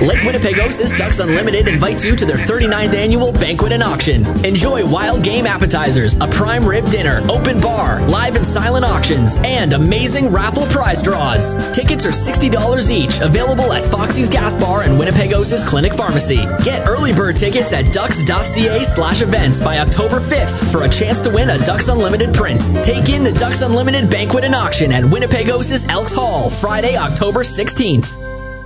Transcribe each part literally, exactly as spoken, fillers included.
Lake Winnipegosis Ducks Unlimited invites you to their thirty-ninth annual banquet and auction. Enjoy wild game appetizers, a prime rib dinner, open bar, live and silent auctions, and amazing raffle prize draws. Tickets are sixty dollars each, available at Foxy's Gas Bar and Winnipegosis Clinic Pharmacy. Get early bird tickets at ducks.ca slash events by October fifth for a chance to win a Ducks Unlimited print. Take in the Ducks Unlimited banquet and auction at Winnipegosis Elks Hall, Friday, October sixteenth.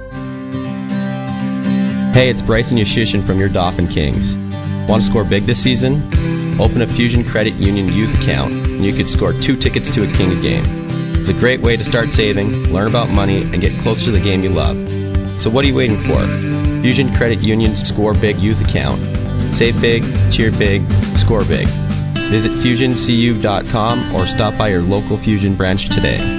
Hey, it's Bryson Yashishin from your Dauphin Kings. Want to score big this season? Open a Fusion Credit Union youth account, and you could score two tickets to a Kings game. It's a great way to start saving, learn about money, and get closer to the game you love. So what are you waiting for? Fusion Credit Union's Score Big youth account. Save big, cheer big, score big. Visit fusion c u dot com or stop by your local Fusion branch today.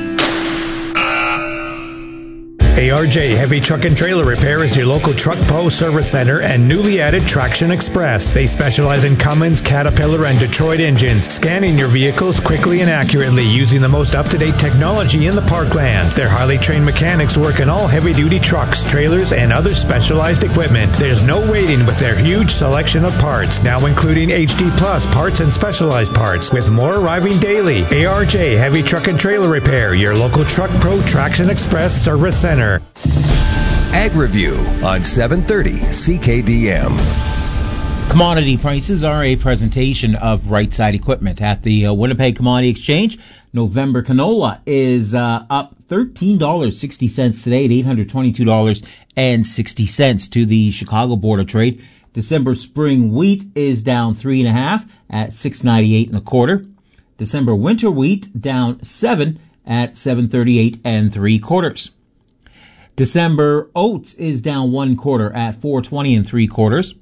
A R J Heavy Truck and Trailer Repair is your local Truck Pro Service Center and newly added Traction Express. They specialize in Cummins, Caterpillar, and Detroit engines, scanning your vehicles quickly and accurately using the most up-to-date technology in the Parkland. Their highly trained mechanics work in all heavy-duty trucks, trailers, and other specialized equipment. There's no waiting with their huge selection of parts, now including H D Plus parts and specialized parts, with more arriving daily. A R J Heavy Truck and Trailer Repair, your local Truck Pro Traction Express Service Center. Ag Review on seven thirty C K D M. Commodity prices are a presentation of Right Side Equipment at the uh, Winnipeg Commodity Exchange. November canola is uh, up thirteen dollars and sixty cents today at eight hundred twenty-two dollars and sixty cents to the Chicago Board of Trade. December spring wheat is down three and a half at six ninety-eight and a quarter. December winter wheat down seven at seven thirty-eight and three quarters. December oats is down one quarter at four twenty and three quarters.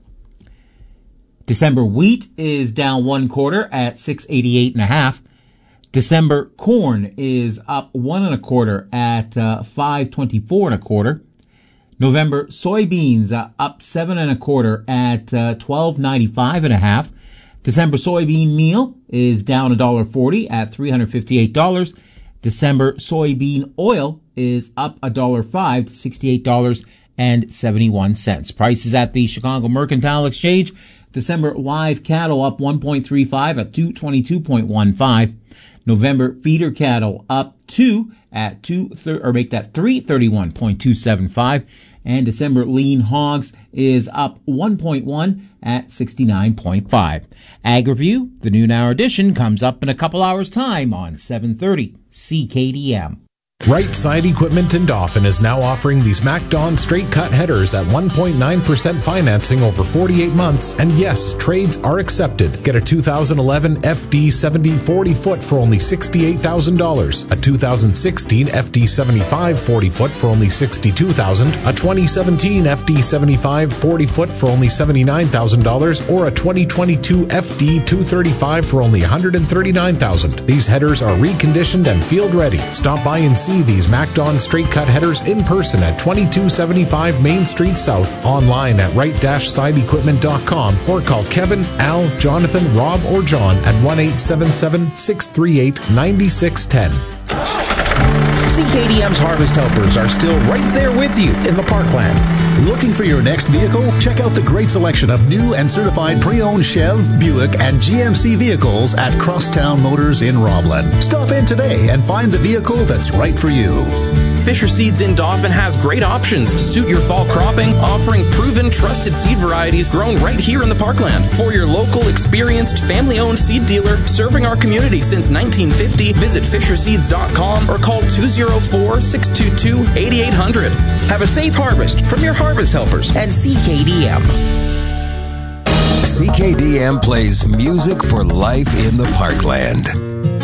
December wheat is down one quarter at six eighty-eight and a half. December corn is up one and a quarter at uh, five twenty-four and a quarter. November soybeans uh, up seven and a quarter at uh, twelve ninety-five and a half. December soybean meal is down a dollar forty at three hundred fifty-eight dollars. December soybean oil is up a dollar five to sixty-eight dollars and seventy-one cents. Prices at the Chicago Mercantile Exchange. December live cattle up one point three five at two twenty-two point one five. November feeder cattle up two at two or make that three thirty-one point two seven five. And December lean hogs is up one point one at sixty-nine point five. Ag Review, the noon hour edition, comes up in a couple hours' time on seven thirty C K D M. Right Side Equipment in Dauphin is now offering these MacDon straight cut headers at one point nine percent financing over forty-eight months. And yes, trades are accepted. Get a two thousand eleven F D seventy forty foot for only sixty-eight thousand dollars, a two thousand sixteen F D seventy-five forty foot for only sixty-two thousand dollars, a twenty seventeen F D seventy-five forty foot for only seventy-nine thousand dollars, or a twenty twenty-two F D two thirty-five for only one hundred thirty-nine thousand dollars. These headers are reconditioned and field ready. Stop by and see these MacDon straight cut headers in person at twenty-two seventy-five Main Street South, online at right side equipment dot com, or call Kevin, Al, Jonathan, Rob, or John at one eight seven seven, six three eight, nine six one zero. C K D M's Harvest Helpers are still right there with you in the Parkland. Looking for your next vehicle? Check out the great selection of new and certified pre-owned Chev, Buick, and G M C vehicles at Crosstown Motors in Roblin. Stop in today and find the vehicle that's right for you. Fisher Seeds in Dauphin has great options to suit your fall cropping, offering proven, trusted seed varieties grown right here in the Parkland. For your local, experienced, family-owned seed dealer serving our community since nineteen fifty, visit fisher seeds dot com or call two oh four, six two two, eight eight hundred. Have a safe harvest from your Harvest Helpers at C K D M. C K D M plays music for life in the Parkland.